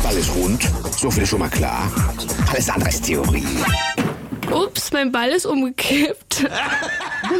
Ball ist rund, so viel ist schon mal klar. Alles andere ist Theorie. Ups, mein Ball ist umgekippt.